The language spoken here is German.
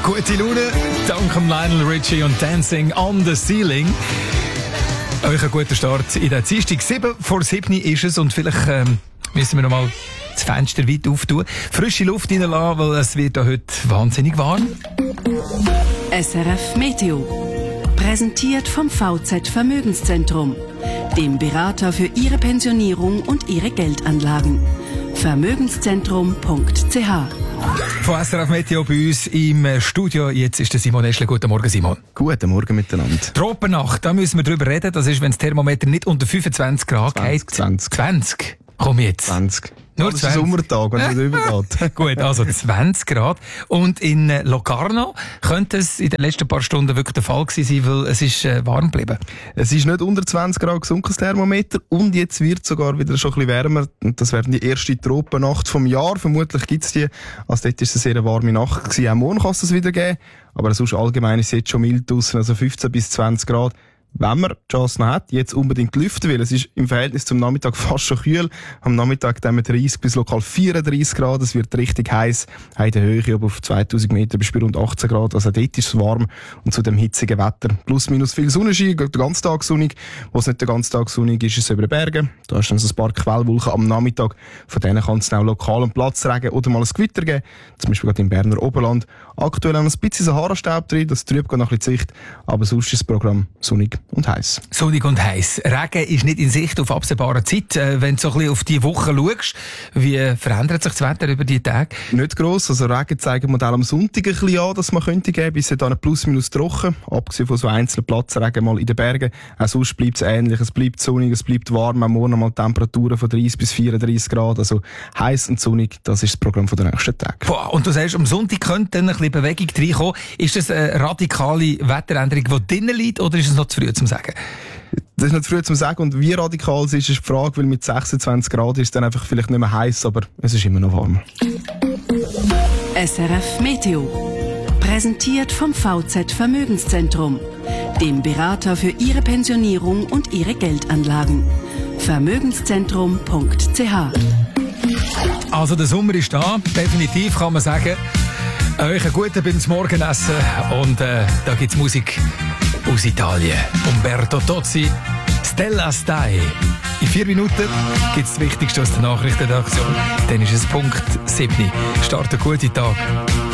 Gute Laune, dank Lionel Richie und Dancing on the Ceiling. Euch ein guter Start in der Dienstag. 6:07 ist es und vielleicht müssen wir noch mal das Fenster weit auftun. Frische Luft reinlassen, weil es wird heute wahnsinnig warm. SRF Meteo. Präsentiert vom VZ Vermögenszentrum, dem Berater für Ihre Pensionierung und Ihre Geldanlagen. Vermögenszentrum.ch. Von SRF Meteo bei uns im Studio. Jetzt ist der Simon Eschle. Guten Morgen, Simon. Guten Morgen miteinander. Tropennacht, da müssen wir drüber reden. Das ist, wenn das Thermometer nicht unter 25 Grad geht. 20. Komm jetzt. 20. Nur das ist ein Sommertag, wenn es nicht übergeht. Gut, also 20 Grad. Und in Locarno könnte es in den letzten paar Stunden wirklich der Fall gewesen sein, weil es ist warm geblieben. Es ist nicht unter 20 Grad gesunken, das Thermometer. Und jetzt wird es sogar wieder schon ein bisschen wärmer. Und das wäre die erste Tropennacht vom Jahr. Vermutlich gibt es die. Also dort ist es eine sehr warme Nacht gewesen. Auch morgen kann es das wieder geben. Aber sonst allgemein ist es jetzt schon mild draussen, also 15 bis 20 Grad. Wenn man die Chance noch hat, jetzt unbedingt lüften will. Es ist im Verhältnis zum Nachmittag fast schon kühl. Am Nachmittag haben wir 30 bis lokal 34 Grad. Es wird richtig heiß. In der Höhe aber auf 2000 Meter bis bei rund 18 Grad. Also dort ist es warm. Und zu dem hitzigen Wetter plus minus viel Sonnenschein, den ganzen Tag sonnig. Wo es nicht den ganzen Tag sonnig ist, ist es über den Bergen. Da ist dann so ein paar Quellwolken am Nachmittag. Von denen kann es dann auch lokal einen Platzregen oder mal ein Gewitter geben. Zum Beispiel gerade im Berner Oberland. Aktuell haben wir ein bisschen Sahara-Staub drin. Das trübt noch ein bisschen die Sicht. Aber sonst ist das Programm sonnig und heiß. Sonnig und heiß. Regen ist nicht in Sicht auf absehbare Zeit. Wenn du so ein bisschen auf die Woche schaust, wie verändert sich das Wetter über die Tage? Nicht gross. Also Regen zeigen Modell am Sonntag ein bisschen an, dass man könnte geben. Bis dann plus minus trocken. Abgesehen von so einzelnen Platzregen mal in den Bergen. Auch sonst bleibt es ähnlich. Es bleibt sonnig, es bleibt warm. Am Morgen mal Temperaturen von 30 bis 34 Grad. Also heiß und sonnig, das ist das Programm der nächsten Tage. Boah, und du sagst, am Sonntag könnte dann ein bisschen Bewegung reinkommen. Ist das eine radikale Wetteränderung, die drinnen liegt, oder ist es noch zu früh zum Sagen? Das ist nicht früh zum Sagen. Und wie radikal es ist die Frage, weil mit 26 Grad ist es dann einfach vielleicht nicht mehr heiß, aber es ist immer noch warm. SRF Meteo. Präsentiert vom VZ Vermögenszentrum, dem Berater für Ihre Pensionierung und Ihre Geldanlagen. Vermögenszentrum.ch. Also der Sommer ist da, definitiv kann man sagen. Euch einen guten beim Morgenessen und da gibt's Musik aus Italien. Umberto Tozzi, Stella Stai. In 4 Minuten gibt's das Wichtigste aus der Nachrichtenredaktion. Dann ist es Punkt 7. Start einen guten Tag.